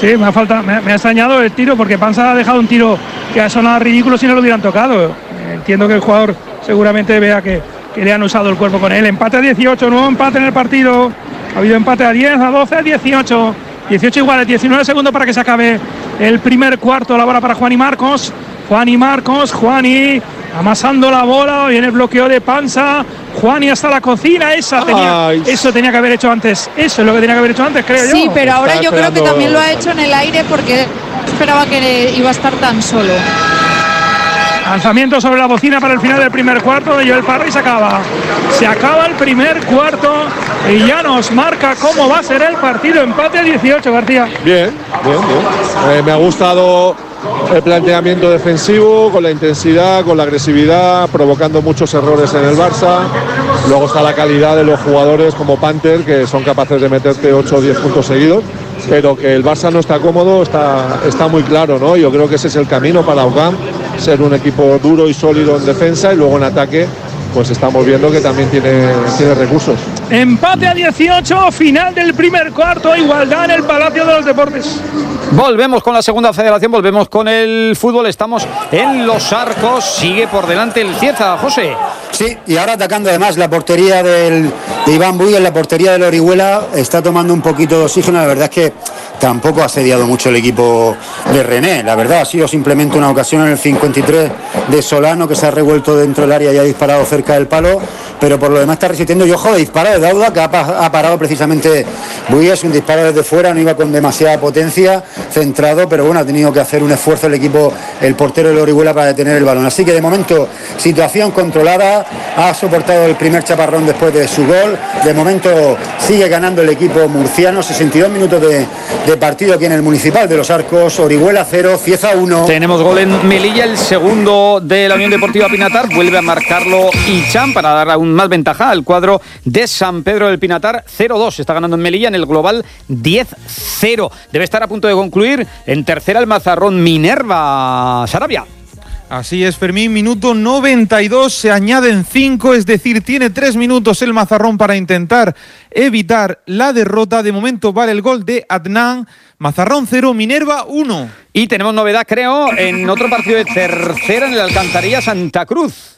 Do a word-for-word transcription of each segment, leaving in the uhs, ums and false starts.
Sí, me ha, falta, me, me ha extrañado el tiro porque Pansa ha dejado un tiro que ha sonado ridículo si no lo hubieran tocado. Entiendo que el jugador seguramente vea que, que le han usado el cuerpo con él. Empate a dieciocho, nuevo empate en el partido. Ha habido empate a diez, a doce, a dieciocho. dieciocho iguales, diecinueve segundos para que se acabe el primer cuarto. La bola para Juani Marcos. Juani Marcos, Juani amasando la bola. Viene el bloqueo de Pansa. Juani hasta la cocina. Esa tenía, eso tenía que haber hecho antes. Eso es lo que tenía que haber hecho antes, creo sí, yo. Sí, pero ahora Está yo creo que también lo ha esperando. hecho en el aire porque esperaba que iba a estar tan solo. Lanzamiento sobre la bocina para el final del primer cuarto de Joel Parra y se acaba. Se acaba el primer cuarto y ya nos marca cómo va a ser el partido. Empate a dieciocho, García. Bien, bien, bien. Eh, me ha gustado el planteamiento defensivo, con la intensidad, con la agresividad, provocando muchos errores en el Barça. Luego está la calidad de los jugadores como Panther, que son capaces de meterte ocho o diez puntos seguidos. Pero que el Barça no está cómodo, está, está muy claro, ¿no? Yo creo que ese es el camino para UCAM, ser un equipo duro y sólido en defensa y luego en ataque, pues estamos viendo que también tiene, tiene recursos. Empate a dieciocho, final del primer cuarto, igualdad en el Palacio de los Deportes. Volvemos con la segunda federación, volvemos con el fútbol, estamos en Los Arcos, sigue por delante el Cieza, José. Sí, y ahora atacando además la portería del, de Iván Buy, en la portería del Orihuela, está tomando un poquito de oxígeno. La verdad es que tampoco ha asediado mucho el equipo de René, la verdad ha sido simplemente una ocasión en el cincuenta y tres de Solano, que se ha revuelto dentro del área y ha disparado cerca del palo, pero por lo demás está resistiendo. Y ojo, de disparo de Dauda, que ha, ha parado precisamente Buy, es un disparo desde fuera, no iba con demasiada potencia, centrado, pero bueno, ha tenido que hacer un esfuerzo el equipo, el portero del Orihuela, para detener el balón. Así que de momento, situación controlada. Ha soportado el primer chaparrón después de su gol. De momento sigue ganando el equipo murciano. sesenta y dos minutos de, de partido aquí en el Municipal de Los Arcos. Orihuela cero, Cieza uno. Tenemos gol en Melilla, el segundo de la Unión Deportiva Pinatar. Vuelve a marcarlo Ichan para dar aún más ventaja al cuadro de San Pedro del Pinatar. cero dos. Está ganando en Melilla, en el global diez cero. Debe estar a punto de concluir en tercera el Mazarrón Minerva Sarabia. Así es, Fermín, minuto noventa y dos, se añaden cinco, es decir, tiene tres minutos el Mazarrón para intentar evitar la derrota. De momento vale el gol de Adnan. Mazarrón cero, Minerva uno. Y tenemos novedad, creo, en otro partido de tercera en el Alcantarilla Santa Cruz.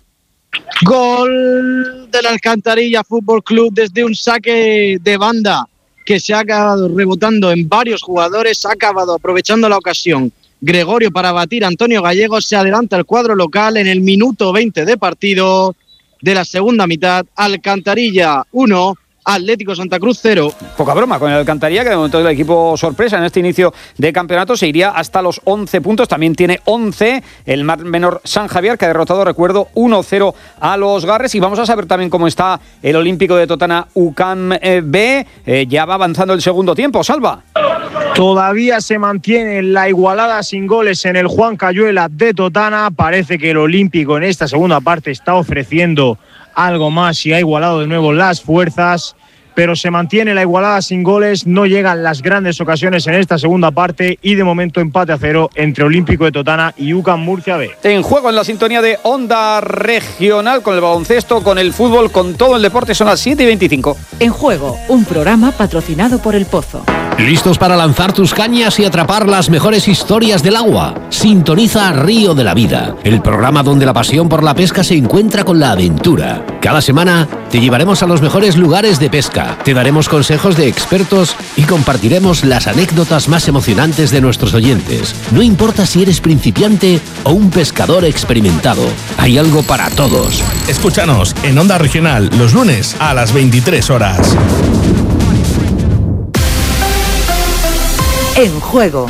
Gol del Alcantarilla Fútbol Club desde un saque de banda que se ha acabado rebotando en varios jugadores, ha acabado aprovechando la ocasión Gregorio para batir a Antonio Gallego. Se adelanta el cuadro local en el minuto veinte de partido de la segunda mitad. Alcantarilla uno, Atlético Santa Cruz cero. Poca broma con el Alcantarilla, que de momento es el equipo sorpresa en este inicio de campeonato. Se iría hasta los once puntos. También tiene once el Mar Menor San Javier, que ha derrotado, recuerdo, uno cero a los Garres. Y vamos a saber también cómo está el Olímpico de Totana UCAM B. Eh, ya va avanzando el segundo tiempo. Salva. Todavía se mantiene la igualada sin goles en el Juan Cayuela de Totana. Parece que el Olímpico en esta segunda parte está ofreciendo algo más y ha igualado de nuevo las fuerzas, pero se mantiene la igualada sin goles. No llegan las grandes ocasiones en esta segunda parte y de momento empate a cero entre Olímpico de Totana y UCAM Murcia B. En juego en la sintonía de Onda Regional, con el baloncesto, con el fútbol, con todo el deporte. Son las siete y veinticinco. En Juego, un programa patrocinado por El Pozo. ¿Listos para lanzar tus cañas y atrapar las mejores historias del agua? Sintoniza Río de la Vida, el programa donde la pasión por la pesca se encuentra con la aventura. Cada semana te llevaremos a los mejores lugares de pesca, te daremos consejos de expertos y compartiremos las anécdotas más emocionantes de nuestros oyentes. No importa si eres principiante o un pescador experimentado, hay algo para todos. Escúchanos en Onda Regional los lunes a las veintitrés horas. En Juego.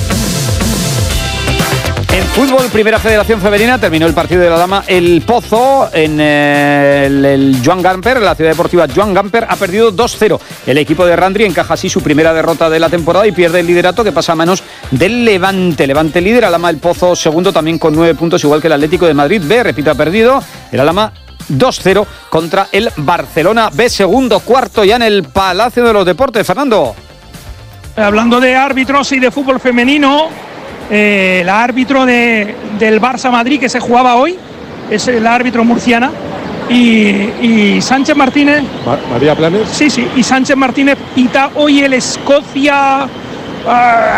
En fútbol, Primera Federación Femenina, terminó el partido de la dama El Pozo en el, el Joan Gamper, la ciudad deportiva Joan Gamper. Ha perdido dos cero. El equipo de Randri encaja así su primera derrota de la temporada y pierde el liderato, que pasa a manos del Levante. Levante líder, Alhama El Pozo segundo, también con nueve puntos, igual que el Atlético de Madrid B. Repito, ha perdido el Alhama dos cero contra el Barcelona B. Segundo cuarto ya en el Palacio de los Deportes. Fernando. Hablando de árbitros y de fútbol femenino, eh, el árbitro de, del Barça Madrid que se jugaba hoy es el árbitro murciana y, y Sánchez Martínez. Ma- María Planes. Sí, sí, y Sánchez Martínez pita hoy el Escocia. Uh,